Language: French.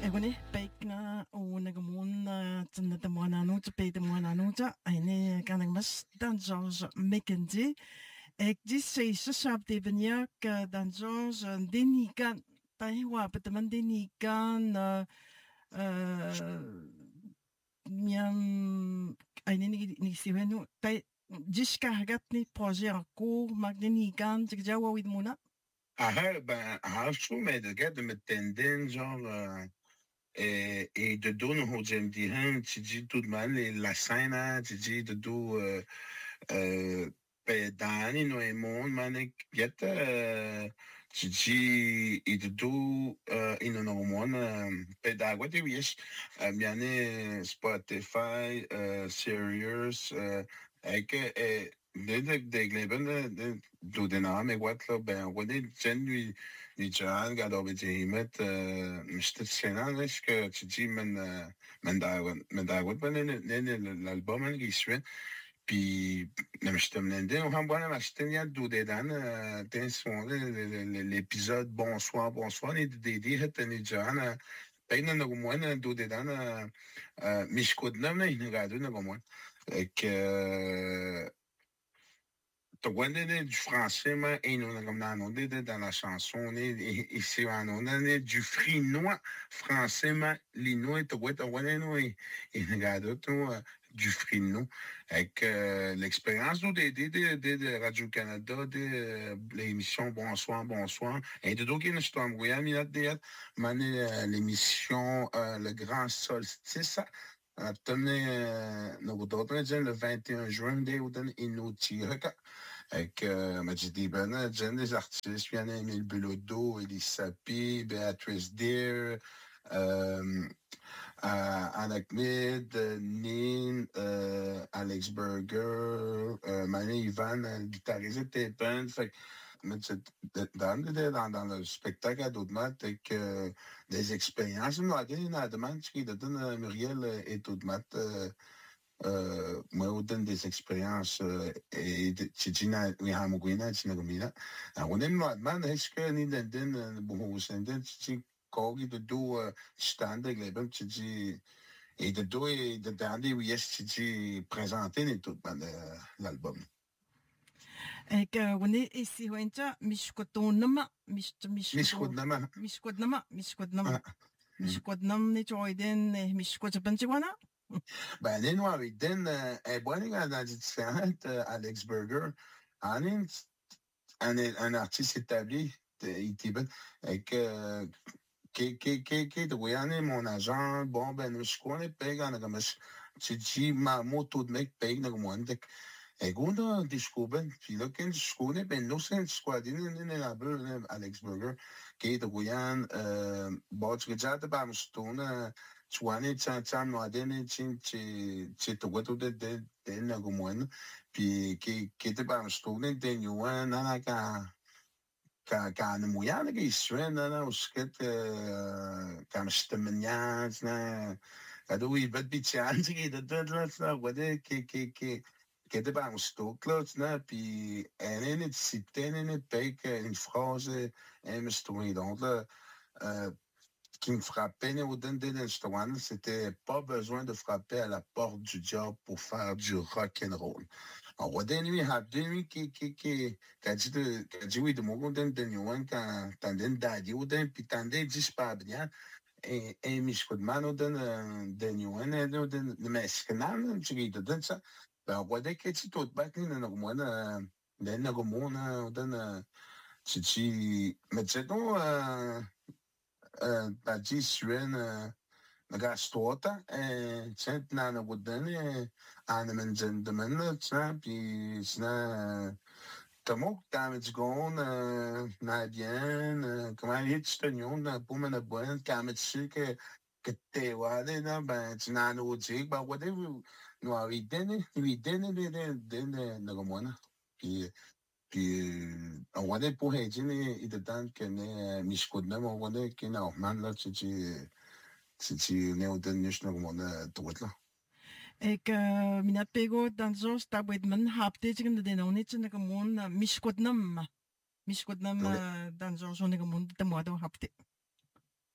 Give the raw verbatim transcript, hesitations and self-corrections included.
Egoni baikna o nagamuna tana tamwana nuta pe tamwana nuta aine kanang mas dan George McKenzie ek dis se sap de benya ka dan George deni kan tai wa petaman deni kan eh miam aine ni ni siwenu tai jiska hagat ni projet en cours magdeni kan tjawa wid muna. Ah, ben, ah, je trouve, mais de gars de mettre tendance, genre, euh, et, et de dos, nous, j'aime dire, hein, tu dis tout de mal, et la scène, hein, tu dis de dos, euh, euh, ben, dans les nous, et mon, man, get, euh, tu dis, et de dos, euh, et non, mon, euh, ben, dans quoi tu wish, euh, bien, euh, Spotify, euh, Sirius, euh, avec, euh, de de de gleben de de do den arme wat lo ben wadi gen lui ni jan gad ob je met miste senan est que tu dis men men da men da wat ben ne l'album en giswen puis nem stem nende on han bona masten ya do de dan ten son l'épisode bonsoir bonsoir ni de de het ni jan ben no moine do de dan mishkodnam ne ni gadu no moine que du français, mais et nous comme dans dans la chanson, on est ici on est du frinois français, mais lino et toi toi nous et regarde tout du frino avec l'expérience de de de de Radio Canada de l'émission Bonsoir Bonsoir et de donc une histoire moyen minute de l'émission Le Grand Solstice. Tenez, nous d'autres le vingt et un juin, des ou d'un inoutil. Avec, euh, Majidi Bana, des artistes, bien Émile Bilodeau, Elie Sapi, Béatrice Deer, euh, Anak Mid, Nin, euh, Alex Berger, euh, Mané Ivan, le guitariste était peint, fait dans, dans, dans le spectacle à Doudmat, avec euh, des expériences, nous avons une demande qui donne Muriel et Doudmat, euh, euh, moi, on donne des expériences, euh, et Tchina, oui, Hamogwina, Tchinagomina. On aime la demande, est-ce que ni den den, bon, c'est den, Tchi, Kogi de do, stand, les mêmes, Tchi, et de do, et de dernier, oui, est-ce Tchi, présenté, et tout, l'album. Ek wanneer is die hoentje miskotonama miskotonama miskotonama miskotonama miskotonam ni joiden miskotopanchiwana. Ben les noirs den est bon dans différentes Alex Berger un un un artiste établi Itiben et que qui qui qui qui de mon agent bon ben je connais pas comme je dis ma moto de mec paye comme moi et quand discouvert puis là quand je connais ben nous c'est squadine in la belle Alex Berger qui est de Guyane euh bon tu déjà de pas me stone Chouane chan chan no adene chin chi chi to go to de de de na go moine puis qui qui te pas me stone de nuan na ka ka ka na moyane que isuen na na usket ka mstemnya na ado i bet bi chan qui de de la wade qui qui qui qui te pas me stone na puis en en cité en pek une phrase en me stone donc euh qui me frappait, c'était pas besoin de frapper à la porte du diable pour faire du rock and roll. On voit des nuits, des nuits qui, qui, qui, qui a dit de, qui a dit oui, de mon côté, de nuit, quand t'en donnes daddy, ou d'un, puis t'en donnes dix pas bien, et, et, mais je peux demander de nuit, de, mais c'est que non, tu dis, de donner ça. Ben, on voit des qui dit tout, bah, qui n'a pas moins, d'un, n'a pas moins, d'un, tu dis, mais c'est donc, euh, Uh, Baji Suen uh, Nagastota, and Saint Nana Woodden, Animan Gentleman, puis Sna Tamok, damage gone, Nadian, comment hits the Union, Puman of Buen, Kamitsu, Katewa, ben, Nano Jig, but whatever, no, we didn't, we didn't, then the Nagamona. Puis, on voit des pour Hedgin et de temps que ne Mishkodnem, on voit des qui n'a man là, tu tu tu ne au dernier je ne comprends tout là. Ik mina pego dan zo sta bij men hapte ik de no niet ne gewoon Mishkodnem Mishkodnem dan zo zo ne gewoon de modo hapte.